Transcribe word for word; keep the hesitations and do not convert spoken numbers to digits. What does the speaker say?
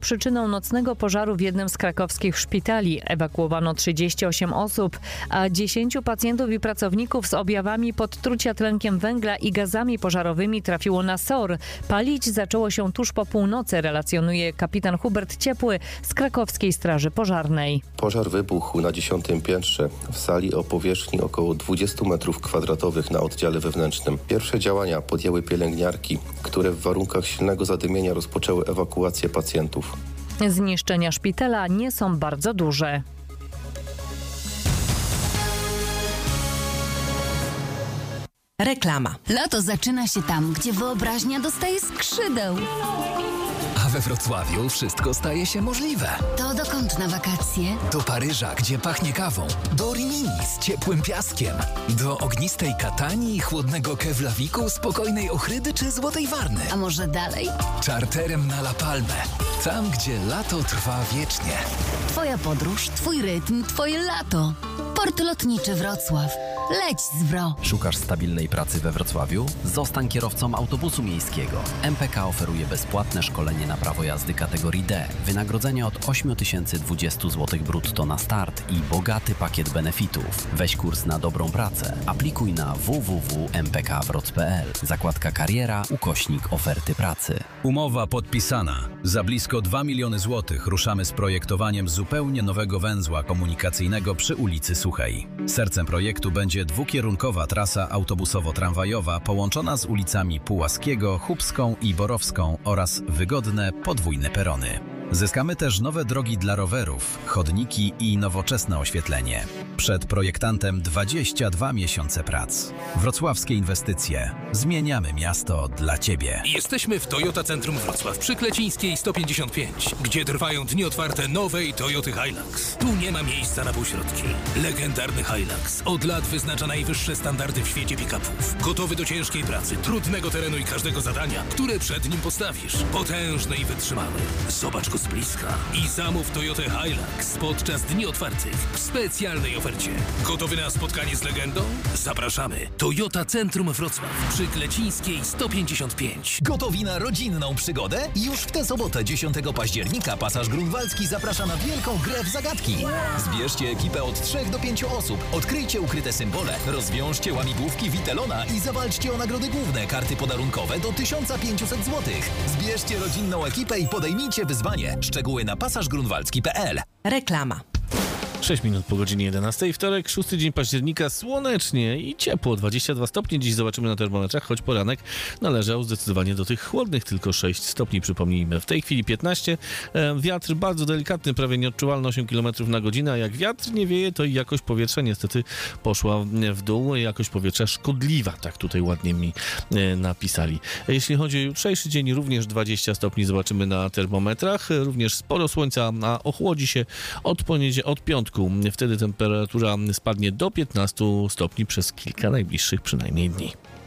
przyczyną nocnego pożaru w jednym z krakowskich szpitali. Ewakuowano trzydzieści osiem osób, a dziesięciu pacjentów i pracowników z objawami podtrucia tlenkiem węgla i gazami pożarowymi trafiło na S O R. Palić zaczęło się tuż po północy, relacjonuje kapitan Hubert Ciepły z krakowskiej Straży Pożarnej. Pożar wybuchł na dziesiątym piętrze w sali o powierzchni około dwudziestu metrów kwadratowych na oddziale wewnętrznym. Pierwsze działania podjęły pielęgniarki, które w warunkach silnego zadymienia rozpoczęły ewakuację pacjentów. Zniszczenia szpitala nie są bardzo duże. Reklama. Lato zaczyna się tam, gdzie wyobraźnia dostaje skrzydeł. A we Wrocławiu wszystko staje się możliwe. To dokąd na wakacje? Do Paryża, gdzie pachnie kawą. Do Rimini z ciepłym piaskiem. Do ognistej Katanii, chłodnego Keflaviku, spokojnej Ochrydy czy Złotej Warny. A może dalej? Czarterem na La Palmę. Tam, gdzie lato trwa wiecznie. Twoja podróż, twój rytm, twoje lato. Port Lotniczy Wrocław. Leć z Wro. Szukasz stabilnej pracy we Wrocławiu? Zostań kierowcą autobusu miejskiego. M P K oferuje bezpłatne szkolenie na prawo jazdy kategorii D. Wynagrodzenie od osiem tysięcy dwadzieścia złotych brutto na start i bogaty pakiet benefitów. Weź kurs na dobrą pracę. Aplikuj na w w w kropka m p k wroc kropka p l. Zakładka kariera, ukośnik oferty pracy. Umowa podpisana. Za blisko dwa miliony złotych ruszamy z projektowaniem zupełnie nowego węzła komunikacyjnego przy ulicy Suchej. Sercem projektu będzie dwukierunkowa trasa autobusowo-tramwajowa połączona z ulicami Pułaskiego, Chubską i Borowską oraz wygodne podwójne perony. Zyskamy też nowe drogi dla rowerów, chodniki i nowoczesne oświetlenie. Przed projektantem dwadzieścia dwa miesiące prac. Wrocławskie inwestycje. Zmieniamy miasto dla Ciebie. Jesteśmy w Toyota Centrum Wrocław przy Klecińskiej sto pięćdziesiąt pięć, gdzie trwają dni otwarte nowej Toyoty Hilux. Tu nie ma miejsca na półśrodki. Legendarny Hilux od lat wyznacza najwyższe standardy w świecie pick-upów. Gotowy do ciężkiej pracy, trudnego terenu i każdego zadania, które przed nim postawisz. Potężny i wytrzymały. Zobacz go z bliska i zamów Toyotę Hilux podczas dni otwartych w specjalnej ofercie. Gotowy na spotkanie z legendą? Zapraszamy. Toyota Centrum Wrocław przy Klecińskiej sto pięćdziesiąt pięć. Gotowi na rodzinną przygodę? Już w tę sobotę, dziesiątego października, Pasaż Grunwaldzki zaprasza na wielką grę w zagadki. Zbierzcie ekipę od trzech do pięciu osób, odkryjcie ukryte symbole, rozwiążcie łamigłówki Witelona i zawalczcie o nagrody główne, karty podarunkowe do tysiąc pięćset złotych. Zbierzcie rodzinną ekipę i podejmijcie wyzwanie. Szczegóły na pasażgrunwaldzki kropka p l. Reklama. sześć minut po godzinie jedenastej. Wtorek, szósty dzień października, słonecznie i ciepło, dwadzieścia dwa stopnie. Dziś zobaczymy na termometrach, choć poranek należał zdecydowanie do tych chłodnych, tylko sześć stopni, przypomnijmy. W tej chwili piętnaście. Wiatr bardzo delikatny, prawie nieodczuwalny, osiem kilometrów na godzinę, a jak wiatr nie wieje, to i jakość powietrza niestety poszła w dół. Jakość powietrza szkodliwa, tak tutaj ładnie mi napisali. Jeśli chodzi o jutrzejszy dzień, również dwadzieścia stopni zobaczymy na termometrach, również sporo słońca, a ochłodzi się od poniedziałku, od piątku. Wtedy temperatura spadnie do piętnastu stopni przez kilka najbliższych przynajmniej dni.